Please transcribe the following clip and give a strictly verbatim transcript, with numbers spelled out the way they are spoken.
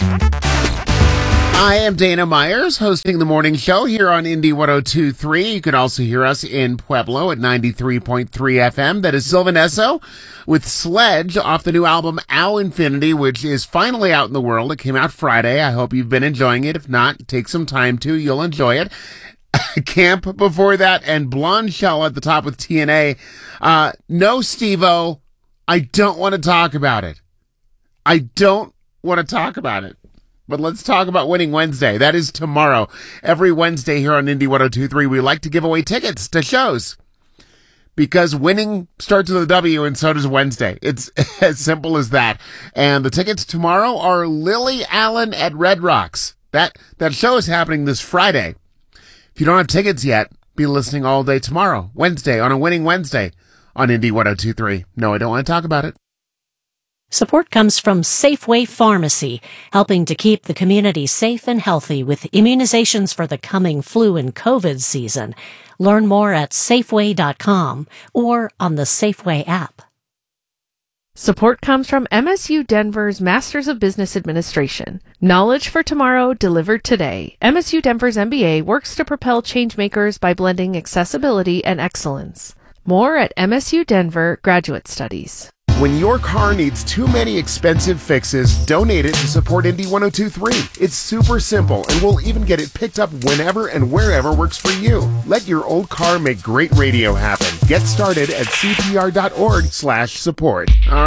I am Dana Myers, hosting the morning show here on Indy one oh two point three. You can also hear us in Pueblo at ninety-three point three F M. That is Sylvan Esso with Sledge off the new album Ow Infinity, which is finally out in the world. It came out Friday. I hope you've been enjoying it. If not, take some time to. You'll enjoy it. Camp before that, and Blonde Shell at the top with T N A. Uh, no, Steve-O, I don't want to talk about it. I don't want to talk about it. But let's talk about Winning Wednesday. That is tomorrow. Every Wednesday here on Indy one oh two point three, we like to give away tickets to shows. Because winning starts with a W, and so does Wednesday. It's as simple as that. And the tickets tomorrow are Lily Allen at Red Rocks. That, that show is happening this Friday. If you don't have tickets yet, be listening all day tomorrow, Wednesday, on a Winning Wednesday on Indy one oh two point three. No, I don't want to talk about it. Support comes from Safeway Pharmacy, helping to keep the community safe and healthy with immunizations for the coming flu and COVID season. Learn more at Safeway dot com or on the Safeway app. Support comes from M S U Denver's Masters of Business Administration. Knowledge for tomorrow, delivered today. M S U Denver's M B A works to propel changemakers by blending accessibility and excellence. More at M S U Denver Graduate Studies. When your car needs too many expensive fixes, donate it to support Indy one oh two point three. It's super simple, and we'll even get it picked up whenever and wherever works for you. Let your old car make great radio happen. Get started at C P R dot org slash support. All